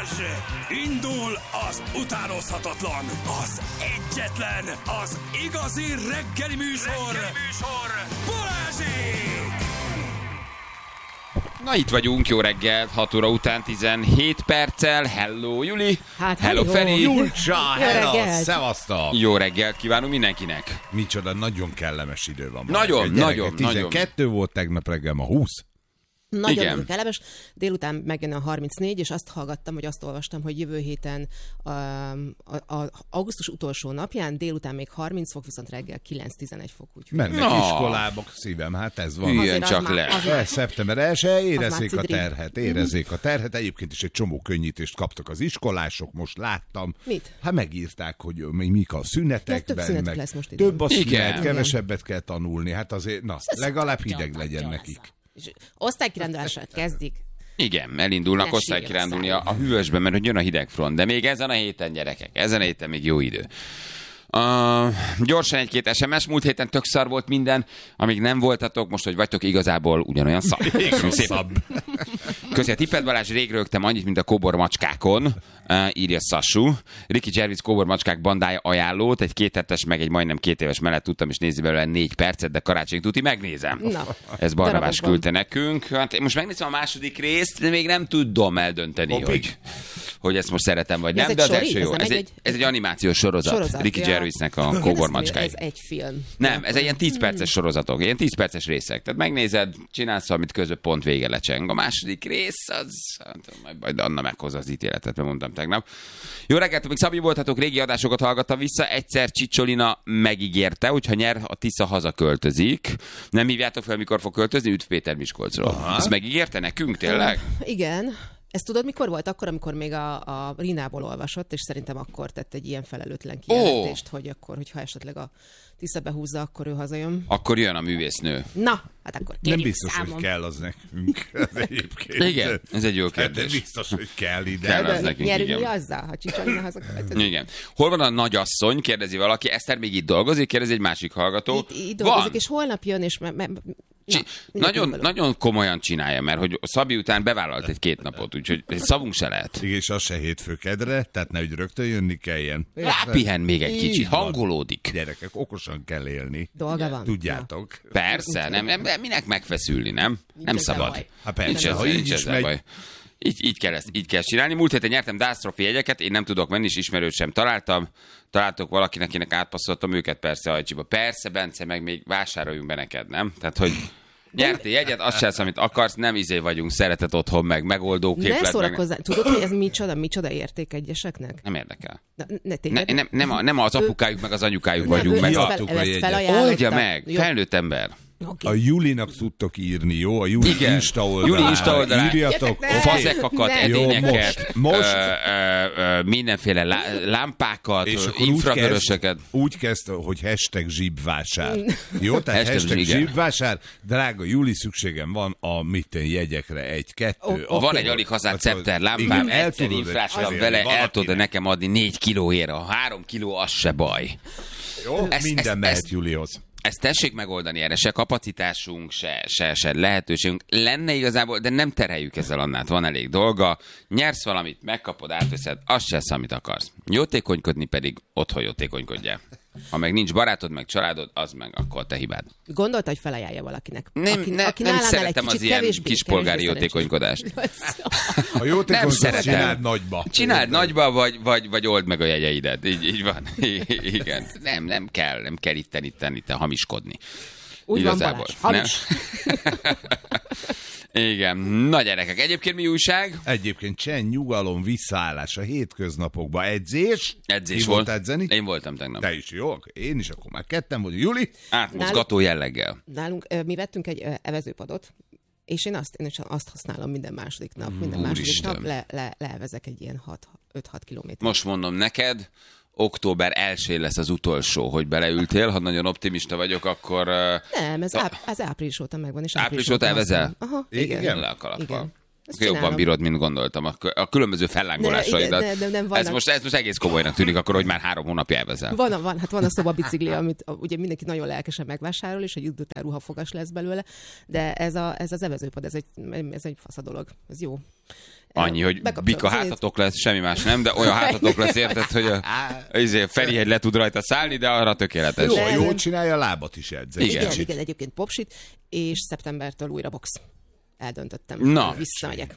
Indul az utánozhatatlan, az egyetlen, az igazi reggeli műsor, Balázsék! Na itt vagyunk, jó reggelt, 6 óra után 17 perccel. Hello, Juli! Hát, hello, Feri! Julcsa, hello, reggelt. szevasztok! Jó reggelt kívánunk mindenkinek! Micsoda, nagyon kellemes idő van. Nagyon, nagyon, 12 volt tegnap reggel, ma 20. Nagyon kellemes. Délután megjön a 34, és azt hallgattam, hogy azt olvastam, hogy jövő héten augusztus utolsó napján délután még 30 fok, viszont reggel 9-11 fok. Mennek iskolába, szívem, hát ez van. Hülyen csak le. Szeptember 1-e, érezzék a terhet. Egyébként is egy csomó könnyítést kaptak az iskolások, most láttam. Mit? Hát megírták, hogy mik a szünetekben. Több szünetek lesz most idén. Több a szünet, Igen. kevesebbet kell tanulni. Hát azért, legalább hideg legyen nekik. És osztálykirándulásra kezdik. Igen, elindulnak Ne osztálykirándulni sírjanak a hűvösbe, mert hogy jön a hidegfront, de még ezen a héten, gyerekek, ezen a héten még jó idő. Gyorsan egy-két SMS, múlt héten tök szar volt minden, amíg nem voltatok, most, hogy vagytok, igazából ugyanolyan szar. Szép. Köszi a tippet, Balázs, rég rögtem annyit, mint a kóbor macskákon, írja Sasu. Ricky Gervais kóbor macskák bandája ajánlót, egy 2 hetes, meg egy majdnem 2 éves mellett tudtam, és nézni belőle 4 percet, de karácsony tuti megnézem. Na, Ez Barnabás küldte nekünk. Hát most megnézem a második részt, de még nem tudom eldönteni, hogy ezt most szeretem, vagy nem, de az első jó. Ez egy animációs sorozat. Ricky Gervaisnek a kóbor macskái. Ez egy film. Nem, ez egy ilyen 10 perces sorozatok, ilyen 10 perces részek. Tehát megnézed, csinálsz, amit közben pont vége lecseng. A második rész, az majd Anna meghozza az ítéletet, mert mondtam tegnap. Jó reggelt, még Szabi voltatok, régi adásokat hallgattam vissza. Egyszer Csicsolina megígérte, hogyha nyer, a Tisza hazaköltözik. Nem hívjátok fel, mikor fog költözni? Üdv Péter Miskolcról. Ezt megígérte nekünk, tényleg? Igen. Ezt tudod, mikor volt? Akkor, amikor még a Rinából olvasott, és szerintem akkor tett egy ilyen felelőtlen kijelentést, hogy akkor, hogyha esetleg a Tisza behúzza, akkor ő hazajön. Akkor jön a művésznő. Na, hát akkor kérjük Nem biztos, számon. hogy kell az nekünk. Egyébként. Igen, ez egy jó kérdés. De biztos, hogy kell ide. Kell az De nekünk, nyerünk mi igen. azzal, ha Csicsolina hazaköltözik? Igen. Hol van a nagyasszony? Kérdezi valaki. Eszter még itt dolgozik? Kérdezi egy másik hallgató. Itt dolgozik, és holnap jön, és Nagyon komolyan csinálja, mert hogy Szabi után bevállalt egy 2 napot, úgyhogy szavunk se lehet. Igen, és az se hétfő kedre, tehát nehogy rögtön jönni kelljen. Rápihen még egy kicsit, hangolódik. Gyerekek, okosan kell élni. Dolga van. Tudjátok. Persze, nem, minek megfeszülni, nem? Nem ezzel szabad. baj. Hát persze, Nincs ha így is ezzel megy. baj. Így kell csinálni. Múlt héten nyertem Dásztrofi jegyeket, én nem tudok menni, és ismerőt sem találtam. Találtok valakinek, akinek átpasszoltam őket, persze Ajcsiba. Persze, Bence, meg még vásároljunk be neked, nem? Tehát, hogy nyertél jegyet, azt sem, amit akarsz, nem vagyunk, szeretet otthon, meg megoldóképlet. Ne szórakozzál. Tudod, hogy ez micsoda érték egyeseknek? Nem érdekel. Nem az apukájuk, meg az anyukájuk vagyunk. Meg oldja meg, felnőtt ember. A Julinak tudtok írni, jó? A Juli Insta oldalán. Juli Insta oldalán. Írjatok. Fazekakat, edényeket, most. mindenféle lámpákat, És infravöröseket. úgy kezd, hogy #zsibvásár. Jó, tehát Hashtag, #zsibvásár. Drága Juli, szükségem van a jegyekre 1-2. Van egy alig hazárt scepter lámpám, egyszer infrás van vele, el tudod nekem adni 4 kilóért. A 3 kiló az se baj. Jó, minden mehet Julihoz. Ezt tessék megoldani, erre se kapacitásunk, se lehetőségünk lenne igazából, de nem terheljük ezzel Annát, van elég dolga. Nyersz valamit, megkapod, átveszed, azt se lesz, amit akarsz. Jótékonykodni pedig otthon jótékonykodjál. Ha meg nincs barátod, meg családod, az meg akkor te hibád. Gondolta, hogy felajánlja valakinek. Nem szeretem az ilyen kispolgári jótékonykodást. A jótékonykodást csináld nagyba. Csináld nagyba, vagy old meg a jegyeidet. Így van. Igen. Nem kell itten hamiskodni. Úgy igazából. Van, Balázs, hamis. Igen. Na gyerekek, egyébként mi újság? Egyébként csend, nyugalom, visszaállás a hétköznapokba. Edzés Edzés volt. volt. Edzeni? Én voltam tegnap. Te is, jó? Én is, akkor már ketten vagyunk. Juli? Átmozgató jelleggel. Nálunk mi vettünk egy evezőpadot, és én azt használom minden második nap. Minden második nap levezek egy ilyen 5-6 kilométer. Most mondom neked, október 1 lesz az utolsó, hogy beleültél. Ha nagyon optimista vagyok, akkor... Nem, ez április óta megvan. És április óta elvezel? Aha, igen. Le a kalappal. Jobban bírod, mint gondoltam. A különböző fellángolásaidat. Ez most egész komolynak tűnik, akkor, hogy már 3 hónapja elvezel. Van a szobabicikli, amit ugye mindenki nagyon lelkesen megvásárol, és egy idő után ruhafogas lesz belőle, de ez az evezőpad, ez egy fasz a dolog. Ez jó. Annyi, hogy bika hátatok lesz, semmi más nem, de olyan hátatok lesz, érted, hogy a Ferihegy le tud rajta szállni, de arra tökéletes. Jó csinálja, a lábat is edz. Igen, egyébként popsit, és szeptembertől újra box. Eldöntöttem. Na. Visszamegyek.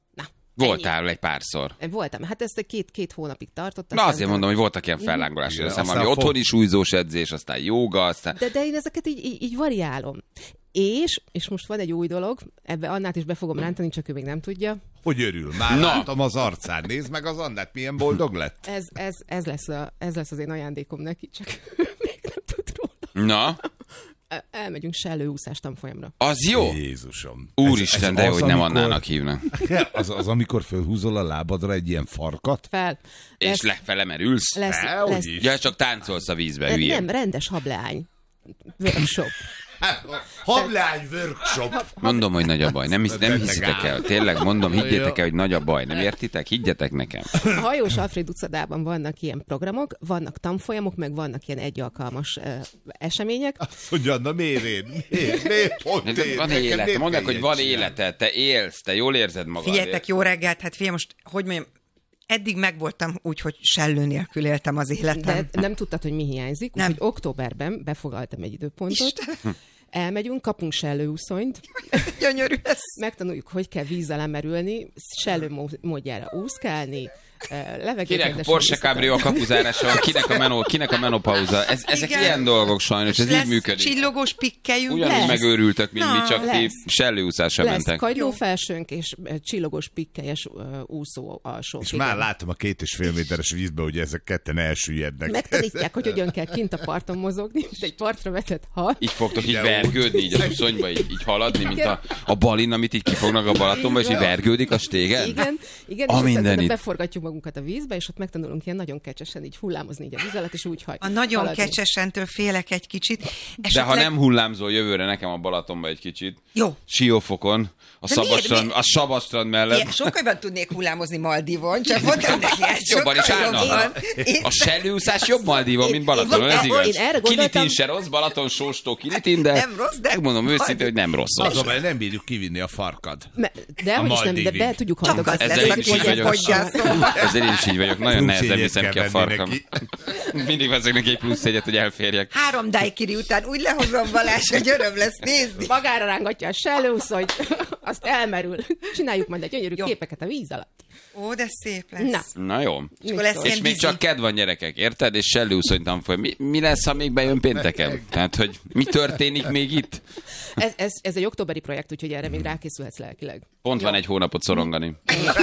Voltál egy párszor. Voltam. Hát ezt két hónapig tartott. Na azért mondom, hogy voltak ilyen fellángolások. Aztán valami otthon is újzós edzés, aztán jóga, aztán... De én ezeket így variálom. És most van egy új dolog, ebbe Annát is be fogom rántani, csak ő még nem tudja. Hogy örül? Már látom az arcán. Nézd meg az Annát, milyen boldog lett. Ez lesz az én ajándékom neki, csak még nem tud róla. Na? Elmegyünk sellőúszás tanfolyamra. Az jó? Jézusom. Úristen, de hogy nem Annának hívnak. Az, amikor fölhúzol a lábadra egy ilyen farkat? És lefele merülsz? Lesz. Ja, csak táncolsz a vízbe, hülye. Nem, rendes hableány. Workshop. Hableány workshop. Mondom, hogy nagy a baj. Nem hiszitek el. Tényleg mondom, higgyétek el, hogy nagy a baj. Nem értitek? Higgyetek nekem. A Hajós Alfréd utcadában vannak ilyen programok, vannak tanfolyamok, meg vannak ilyen egyalkalmas események. Azt mondja, na miért pont én? Van élet. Mondd, hogy van életed, te élsz, te jól érzed magad. Figyeljetek, jó reggelt, hát figyelj, most, hogy mondjam, eddig megvoltam úgy, hogy sellő nélkül éltem az életem. De nem tudtad, hogy mi hiányzik, úgyhogy októberben befoglaltam egy időpontot. Elmegyünk, kapunk sellőúszonyt. Gyönyörű ez. Megtanuljuk, hogy kell víz alá merülni, sellő módjára úszkálni, kinek Porsche Cabrio a kapuzárása van, kinek a menopauza. Ezek ilyen dolgok sajnos, ez így működik. Csillogós pikkelyünk. Ugyanúgy megőrültök, mint mi, csak ti sellőúszásra mentek. Lesz kagylófelsőnk és csillogós pikkelyes úszó alsó. És már látom a 2,5 méteres vízbe, hogy ezek ketten elsüllyednek. Megtanítják, hogy hogyan kell kint a parton mozogni, mint egy partra vetett hal. Így fogtok így vergődni, így az uszonyba, így haladni, mint a balin, amit így kifognak a Balatonba, és így vergődik a stéged. Igen, és beforgatjuk magunkat a vízbe, és ott megtanulunk ilyen nagyon kecsesen így hullámozni így a víz alatt, és úgy A nagyon kecsesentől félek egy kicsit. De ha nem hullámzol jövőre nekem a Balatonba egy kicsit, jó. Siófokon, a Sabastrand mellett. Igen, sokkal jobban tudnék hullámozni Maldivon, csak mondtam neki, jobban is állna. A sellőúszás jobb Maldivon, mint Balatonon, ez igaz. Kilitin se rossz, Balaton sóstó Kilitin, de nem rossz, de megmondom őszintén, hogy nem rossz. Az, amely nem bírjuk kivinni a farkad. De be tudjuk hajtogatni. Ezzel én is így vagyok. Nagyon nehezen viszem ki a farkam. Mindig veszek neki egy plusz jegyet, hogy elférjek. 3 daiquiri után úgy lehozom, Balázs, hogy öröm lesz nézni. Magára rángatja a sellőúszonyt, azt elmerül. Csináljuk majd egy gyönyörű képeket a víz alatt. Ó, de szép lesz. Na jó. És még csak kedv van, gyerekek, érted? És sellőúszony tanfolyam. Mi lesz, ha még bejön pénteken? Tehát, hogy mi történik még itt? Ez egy októberi projekt, úgyhogy erre még rákészülhetsz lelkileg. Pont van egy hónapot szorongani.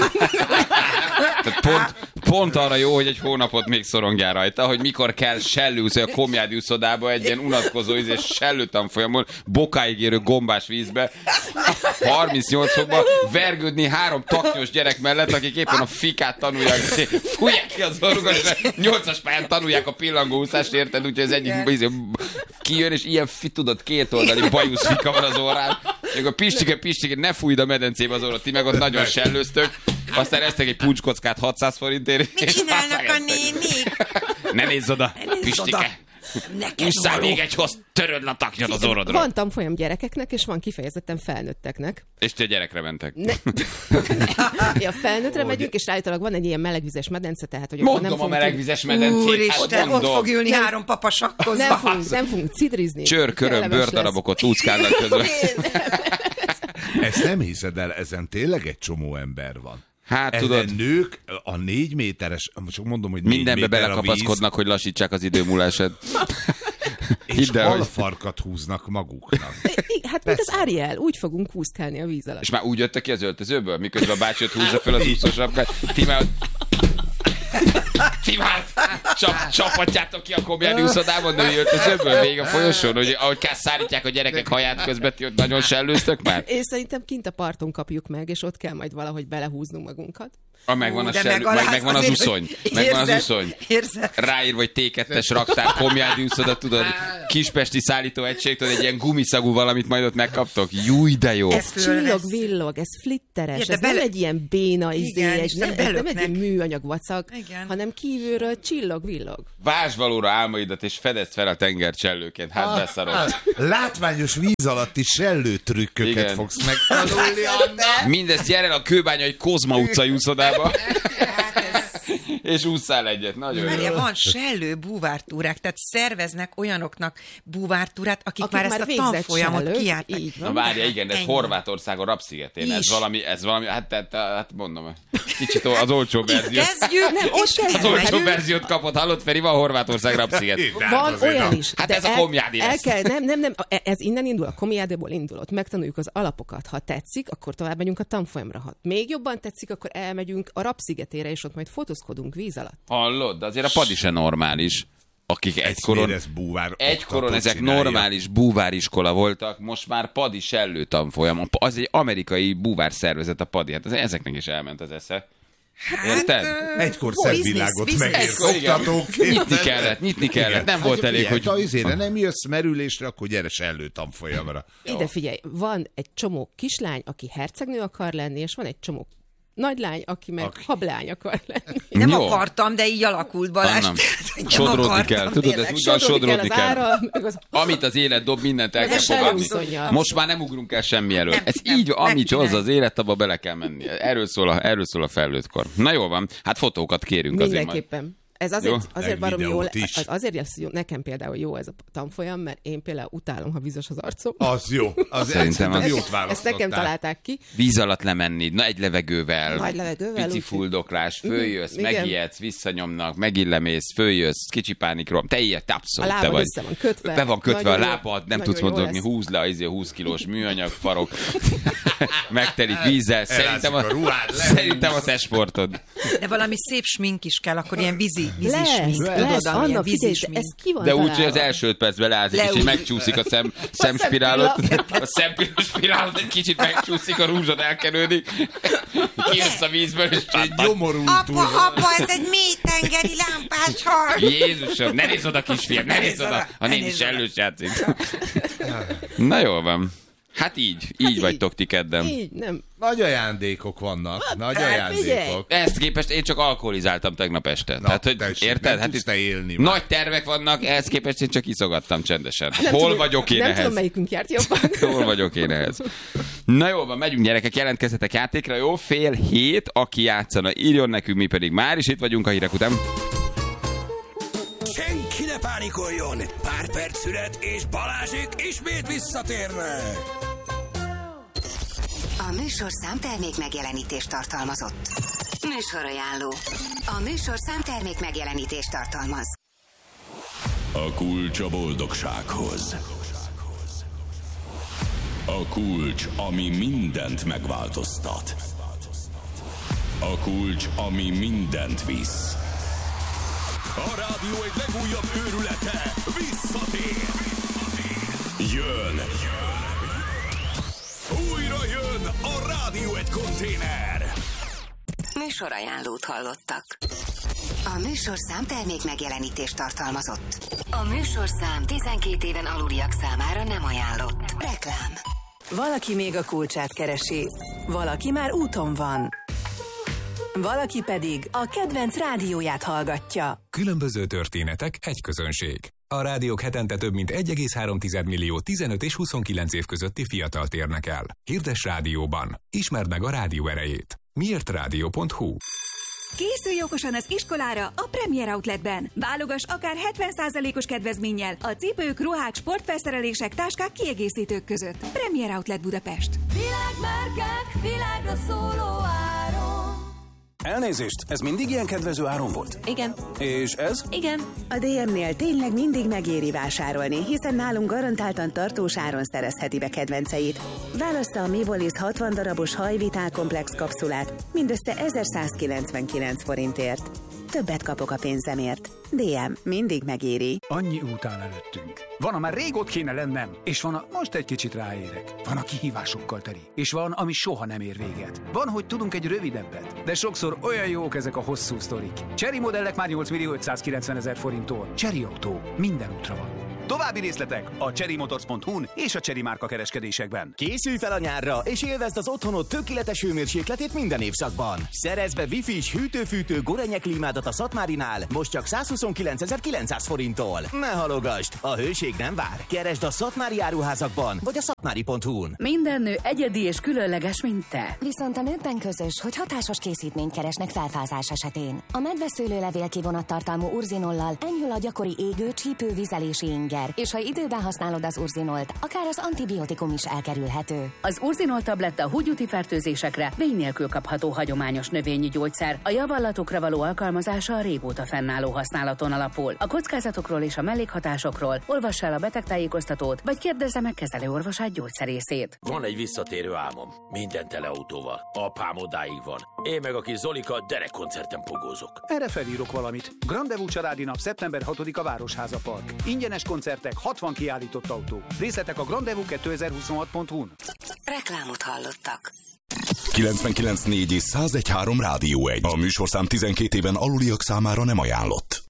Tehát pont arra jó, hogy egy hónapot még szorongjál rajta, hogy mikor kell sellőúszni a Komjádi úszodába egy ilyen unatkozó és sellőtanfolyamon, bokáig érő gombás vízbe, 38 fokban vergődni 3 taknyos gyerek mellett, akik éppen a fikát tanulják, fújják ki az orrukat, és 8-as pályán tanulják a pillangóúszást, érted? Úgyhogy az egyik kijön, és ilyen tudod, 2 oldali bajusz fika van az orrán, és a pistike, ne fújd a medencébe az orrot, ti meg ott nagyon sellőztök, aztán eztek egy puncskockát 600 forintért. Mit csinálnak a nénik? Ne nézz oda, Pistike! Ússzál még egy hoz, töröd a taknyod az orrodra. Van tanfolyam gyerekeknek, és van kifejezetten felnőtteknek. És ti a gyerekre mentek. A felnőttre megyünk, és állítólag van egy ilyen melegvizes medence, tehát hogy mondom a melegvizes medencét. Úristen, ott fog ülni 3 papa sakkozva. Nem fogunk cidrizni. Csőrköröm, bőrdarabokat úckálnak közben. Ezt nem hiszed el, ezen tényleg egy csomó ember van. Hát tudod, nők a 4 méteres, csak mondom, hogy 4 mindenbe méter belekapaszkodnak, hogy lassítsák az időmúlását. És alfarkat húznak maguknak. Hát mint az Ariel, úgy fogunk úszkálni a víz alatt. És már úgy jöttek ki az öltözőből, miközben a bácsi ott húzza fel az úszósapkát. Ti már csapatjátok ki a Komjádi úszodában, de öltözőből végig a folyosón, hogy ahogy szárítják a gyerekek haját közben, ti ott nagyon sellőztök már? Én szerintem kint a parton kapjuk meg, és ott kell majd valahogy belehúznunk magunkat. Megvan a sellő, megvan az uszony. Megvan az uszony. Ráír vagy T2-es raktár, Komjádi úszoda, tudod, kispesti szállítóegység, tudod, egy ilyen gumiszagú valamit majd ott megkaptok. Júj, de jó. Ez csillog, villog, ez flitteres, ez nem egy ilyen béna, ez nem egy ilyen műanyag vacak. hanem kívülről csillog-villog. Vásd valóra álmaidat, és fedezd fel a tengert csellőként. Hát beszarod. Látványos víz alatti sellőtrükköket fogsz megtanulni. Mindezt jár el a kőbányai Kozma utcai úszodába. És ússzál egyet. Nagyon jó. Van sellő búvártúrák, tehát szerveznek olyanoknak búvártúrát, akik már ezt a tanfolyamot kiálltak. Na várja, igen, de ez Horvátországon Rapszigetén. Ez valami, hát mondom, kicsit az olcsó verzió. Az olcsó verziót kapott, hallott Feri, van Horvátország Rapsziget. Van olyan is. Hát ez a Komjádi lesz. Nem, ez innen indul, a Komjádiból indul, ott megtanuljuk az alapokat. Ha tetszik, akkor tovább megyünk a tanfolyamra. Ha még jobban tetszik, akkor elmegyünk a Rapszigetére, és ott majd fotózkodunk víz alatt. Hallod, de azért a padi se normális. Akik egykoron ezek csinálja. normális búváriskola voltak, most már padi sellő tanfolyam. Az egy amerikai búvár szervezet a padi. Hát ezeknek is elment az esze. Érted? Egykor szebb világot megért oktatóként. Nyitni kellett. Nem volt elég, hogy... Ha izére nem jössz merülésre, akkor gyere sellő tanfolyamra. Ide figyelj, van egy csomó kislány, aki hercegnő akar lenni, és van egy csomó nagylány, aki meg hablány akar lenni. Nem akartam, de így alakult, Balázs. Sodródni kell. Tudod, ez úgy van, sodródni kell. Amit az élet dob, mindent el kell fogadni. Most már nem ugrunk el semmi előtt. Ez így, amit hoz az élet, abba bele kell menni. Erről szól a felnőttkor. Na jól van, hát fotókat kérünk azért majd. Mindenképpen. Ez azért barom jó, azért lesz jó, nekem például jó ez a tanfolyam, mert én például utálom, ha vízes az arcom. Az jó. Szerintem az jót választottál. Ezt nekem találták ki. Víz alatt lemenni, egy levegővel. Nagy levegővel. Pici fuldoklás, följössz, megijedsz, visszanyomnak, megillemész, följössz, kicsi pánikrom. Te ilyet, abszolút te vagy. Össze van kötve. Be van kötve a lábad, nem tudsz mozogni, húzd le a 20 kilós műanyag farok. Megtelik vízzel. Szerintem a te sportod. De valami szép smink is kell, akkor ilyen vízi smink. Lesz, Anna, figyelj, ez ki van de találva. úgy, hogy az első 5 percben leázik, és így megcsúszik a szemspirálot. A szemspirálot egy kicsit megcsúszik, a rúzsod elkenődik. Kijössz a vízből, és egy nyomorult. Apa, ez egy mély tengeri lámpás hal. Jézusom, ne nézz oda, kisfiam, ne nézz oda. A néni sellős játszik. Na jól van. Hát így vagytok ti kedden. Így, nem. Nagy ajándékok vannak. Nagy ajándékok. Ezt képest én csak alkoholizáltam tegnap este. Tehát, hogy érted? Hát itt élni nagy tervek vannak, ehhez képest én csak iszogattam csendesen. Hol vagyok én ehhez? Nem tudom, melyikünk járt jobban. Hol vagyok én ehhez? Na jól van, megyünk gyerekek, jelentkezzetek játékra, jó? 6:30, aki játszana, írjon nekünk, mi pedig már is itt vagyunk a hírek után. Senki ne pánikoljon! Pár perc szület, és Balázsék ismét visszatérnek! A műsorszám termék megjelenítést tartalmazott. Műsorajánló. A műsorszám termék megjelenítést tartalmaz. A kulcs a boldogsághoz. A kulcs, ami mindent megváltoztat. A kulcs, ami mindent visz. A rádió egy legújabb őrülete visszatér. Jön. Újra jön a Rádió egy konténer. Műsorajánlót hallottak. A műsorszám termék megjelenítést tartalmazott. A műsorszám 12 éven aluliak számára nem ajánlott. Reklám. Valaki még a kulcsát keresi, valaki már úton van. Valaki pedig a kedvenc rádióját hallgatja. Különböző történetek, egy közönség. A rádiók hetente több mint 1,3 millió 15 és 29 év közötti fiatalt érnek el. Hirdes rádióban. Ismerd meg a rádió erejét. Miértrádió.hu. Készülj okosan az iskolára a Premier Outletben. Válogass akár 70%-os kedvezménnyel a cipők, ruhák, sportfelszerelések, táskák, kiegészítők között. Premier Outlet Budapest. Világmárkák, világra szóló áron. Elnézést, ez mindig ilyen kedvező áron volt? Igen. És ez? Igen. A DM-nél tényleg mindig megéri vásárolni, hiszen nálunk garantáltan tartós áron szerezheti be kedvenceit. Válassza a Mivolis 60 darabos hajvitálkomplex kapszulát mindössze 1199 forintért. Többet kapok a pénzemért. DM mindig megéri. Annyi út áll előttünk. Van, már rég ott kéne lennem, és van, most egy kicsit ráérek. Van, a kihívásokkal teli, és van, ami soha nem ér véget. Van, hogy tudunk egy rövidebbet, de sokszor olyan jók ezek a hosszú sztorik. Chery modellek már 8.590.000 forinttól. Chery Autó. Minden útra való. További részletek a chery-motors.hu-n és a Chery márka kereskedésekben. Készülj fel a nyárra, és élvezd az otthonod tökéletes hőmérsékletét minden évszakban. Szerezd be Wi-Fi-s hűtő-fűtő Gorenje klímádat a Szatmárinál, most csak 129.900 forinttól. Ne halogasd, a hőség nem vár. Keresd a Szatmári áruházakban, vagy a szatmári.hu-n. Minden nő egyedi és különleges, mint te. Viszont a nőkben közös, hogy hatásos készítményt keresnek felfázás esetén. A medveszőlőlevél kivonattartalmú urzinollal enyhül a gyakori égő, csípő, vizelési inger, és ha időben használod az urzinolt, akár az antibiotikum is elkerülhető. Az urzinol tabletta húgyúti fertőzésekre vény nélkül kapható hagyományos növényi gyógyszer. A javallatokra való alkalmazása a régóta fennálló használaton alapul. A kockázatokról és a mellékhatásokról olvass el a betegtájékoztatót, vagy kérdezze meg kezelőorvosát, gyógyszerészét. Van egy visszatérő álmom. Minden teleautóval. Apám odáig van. Én meg a kis Zolika derekkoncerten pogózok. Erre felírok valamit. Grandevú családi nap szeptember 6-a Városháza Park. Ingyenes koncertek, 60 kiállított autó. Részletek a grandevú2026.hu-n. Reklámot hallottak. 99.4 és 101.3 Rádió 1. A műsorszám 12 éven aluliak számára nem ajánlott.